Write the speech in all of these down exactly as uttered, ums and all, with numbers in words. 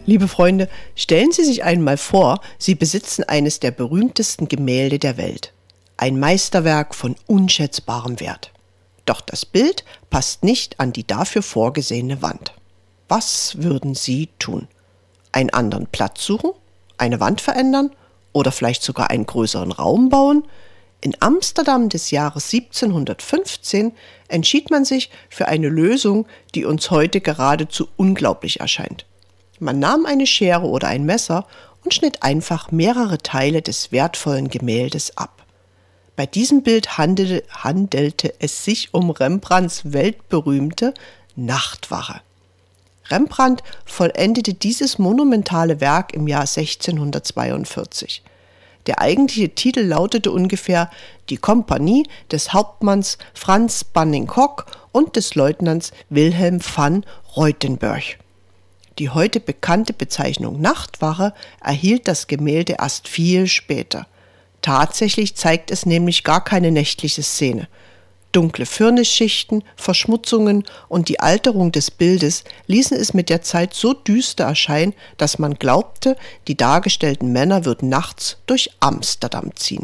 Liebe Freunde, stellen Sie sich einmal vor, Sie besitzen eines der berühmtesten Gemälde der Welt. Ein Meisterwerk von unschätzbarem Wert. Doch das Bild passt nicht an die dafür vorgesehene Wand. Was würden Sie tun? Einen anderen Platz suchen? Eine Wand verändern? Oder vielleicht sogar einen größeren Raum bauen? In Amsterdam des Jahres siebzehnhundertfünfzehn entschied man sich für eine Lösung, die uns heute geradezu unglaublich erscheint. Man nahm eine Schere oder ein Messer und schnitt einfach mehrere Teile des wertvollen Gemäldes ab. Bei diesem Bild handelte, handelte es sich um Rembrandts weltberühmte Nachtwache. Rembrandt vollendete dieses monumentale Werk im Jahr sechzehnhundertzweiundvierzig. Der eigentliche Titel lautete ungefähr »Die Kompanie des Hauptmanns Franz Banning-Cocq und des Leutnants Wilhelm van Ruytenburg«. Die heute bekannte Bezeichnung Nachtwache erhielt das Gemälde erst viel später. Tatsächlich zeigt es nämlich gar keine nächtliche Szene. Dunkle Firnisschichten, Verschmutzungen und die Alterung des Bildes ließen es mit der Zeit so düster erscheinen, dass man glaubte, die dargestellten Männer würden nachts durch Amsterdam ziehen.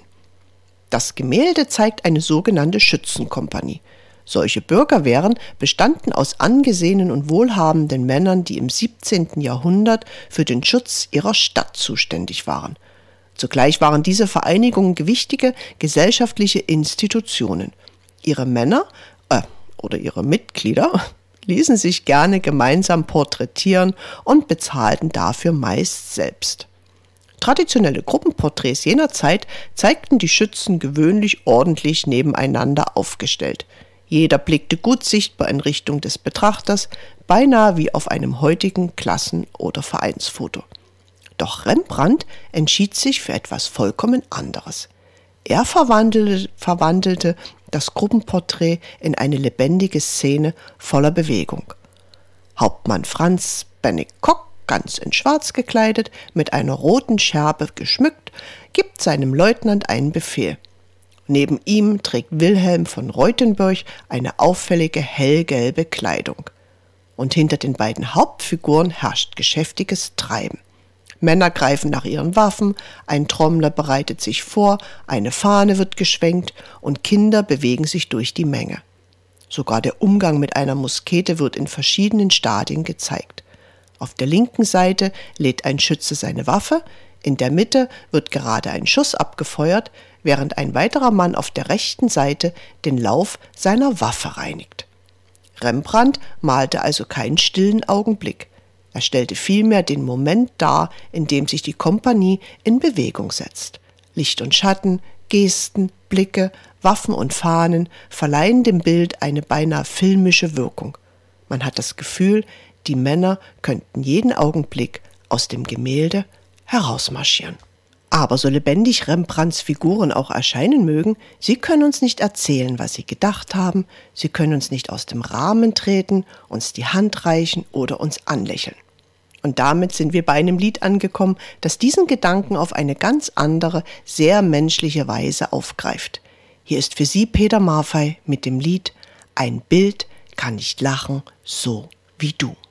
Das Gemälde zeigt eine sogenannte Schützenkompanie. Solche Bürgerwehren bestanden aus angesehenen und wohlhabenden Männern, die im siebzehnten Jahrhundert für den Schutz ihrer Stadt zuständig waren. Zugleich waren diese Vereinigungen gewichtige gesellschaftliche Institutionen. Ihre Männer äh, oder ihre Mitglieder ließen sich gerne gemeinsam porträtieren und bezahlten dafür meist selbst. Traditionelle Gruppenporträts jener Zeit zeigten die Schützen gewöhnlich ordentlich nebeneinander aufgestellt. Jeder blickte gut sichtbar in Richtung des Betrachters, beinahe wie auf einem heutigen Klassen- oder Vereinsfoto. Doch Rembrandt entschied sich für etwas vollkommen anderes. Er verwandelte, verwandelte das Gruppenporträt in eine lebendige Szene voller Bewegung. Hauptmann Franz Banning-Cocq, ganz in Schwarz gekleidet, mit einer roten Schärpe geschmückt, gibt seinem Leutnant einen Befehl. Neben ihm trägt Wilhelm von Ruytenburg eine auffällige hellgelbe Kleidung. Und hinter den beiden Hauptfiguren herrscht geschäftiges Treiben. Männer greifen nach ihren Waffen, ein Trommler bereitet sich vor, eine Fahne wird geschwenkt und Kinder bewegen sich durch die Menge. Sogar der Umgang mit einer Muskete wird in verschiedenen Stadien gezeigt. Auf der linken Seite lädt ein Schütze seine Waffe, in der Mitte wird gerade ein Schuss abgefeuert, während ein weiterer Mann auf der rechten Seite den Lauf seiner Waffe reinigt. Rembrandt malte also keinen stillen Augenblick. Er stellte vielmehr den Moment dar, in dem sich die Kompanie in Bewegung setzt. Licht und Schatten, Gesten, Blicke, Waffen und Fahnen verleihen dem Bild eine beinahe filmische Wirkung. Man hat das Gefühl, die Männer könnten jeden Augenblick aus dem Gemälde herausmarschieren. Aber so lebendig Rembrandts Figuren auch erscheinen mögen, sie können uns nicht erzählen, was sie gedacht haben, sie können uns nicht aus dem Rahmen treten, uns die Hand reichen oder uns anlächeln. Und damit sind wir bei einem Lied angekommen, das diesen Gedanken auf eine ganz andere, sehr menschliche Weise aufgreift. Hier ist für Sie Peter Maffay mit dem Lied »Ein Bild kann nicht lachen, so wie du«.